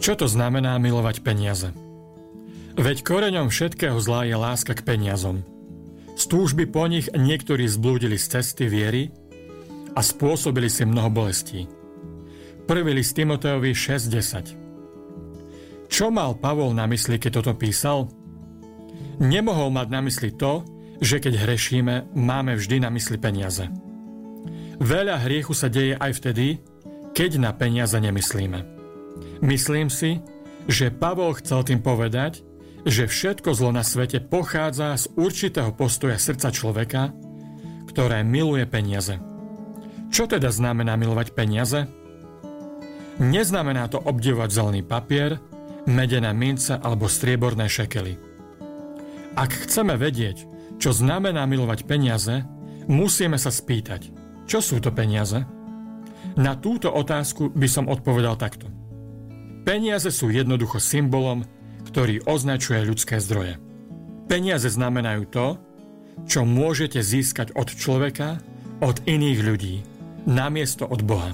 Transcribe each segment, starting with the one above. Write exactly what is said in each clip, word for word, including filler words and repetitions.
Čo to znamená milovať peniaze? Veď koreňom všetkého zla je láska k peniazom. Z túžby po nich niektorí zblúdili z cesty viery a spôsobili si mnoho bolestí. Prvý list Timotejovi šesť desať. Čo mal Pavol na mysli, keď toto písal? Nemohol mať na mysli to, že keď hrešíme, máme vždy na mysli peniaze. Veľa hriechu sa deje aj vtedy, keď na peniaze nemyslíme. Myslím si, že Pavol chcel tým povedať, že všetko zlo na svete pochádza z určitého postoja srdca človeka, ktoré miluje peniaze. Čo teda znamená milovať peniaze? Neznamená to obdivovať zelený papier, medené mince alebo strieborné šekely. Ak chceme vedieť, čo znamená milovať peniaze, musíme sa spýtať, čo sú to peniaze? Na túto otázku by som odpovedal takto. Peniaze sú jednoducho symbolom, ktorý označuje ľudské zdroje. Peniaze znamenajú to, čo môžete získať od človeka, od iných ľudí, namiesto od Boha.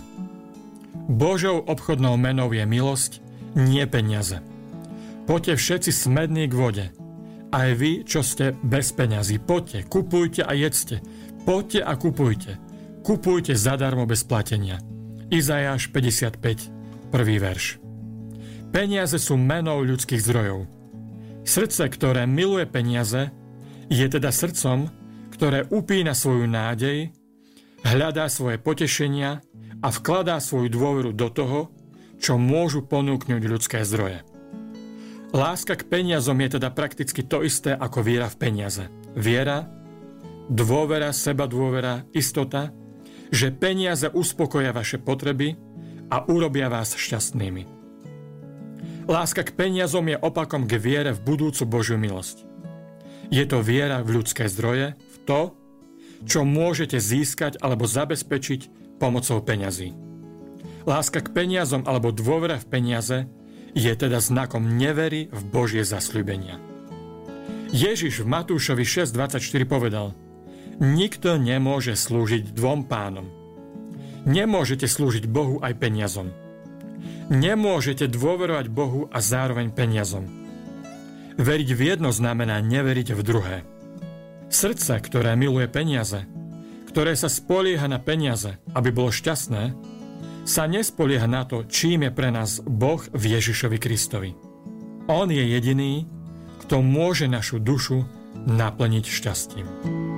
Božou obchodnou menou je milosť, nie peniaze. Poďte všetci smední k vode. Aj vy, čo ste bez peňazí, poďte, kupujte a jedzte. Poďte a kupujte. Kupujte zadarmo bez platenia. Izajáš päťdesiatpäť, prvý verš. Peniaze sú menou ľudských zdrojov. Srdce, ktoré miluje peniaze, je teda srdcom, ktoré upína svoju nádej, hľadá svoje potešenia a vkladá svoju dôveru do toho, čo môžu ponúknuť ľudské zdroje. Láska k peniazom je teda prakticky to isté ako viera v peniaze. Viera, dôvera, sebadôvera, istota, že peniaze uspokoja vaše potreby a urobia vás šťastnými. Láska k peniazom je opakom k viere v budúcu Božiu milosť. Je to viera v ľudské zdroje, v to, čo môžete získať alebo zabezpečiť pomocou peňazí. Láska k peniazom alebo dôvera v peniaze je teda znakom nevery v Božie zasľúbenia. Ježiš v Matúšovi šesť dvadsaťštyri povedal: Nikto nemôže slúžiť dvom pánom. Nemôžete slúžiť Bohu aj peniazom. Nemôžete dôverovať Bohu a zároveň peniazom. Veriť v jedno znamená neveriť v druhé. Srdce, ktoré miluje peniaze, ktoré sa spolieha na peniaze, aby bolo šťastné, sa nespolieha na to, čím je pre nás Boh v Ježišovi Kristovi. On je jediný, kto môže našu dušu naplniť šťastím.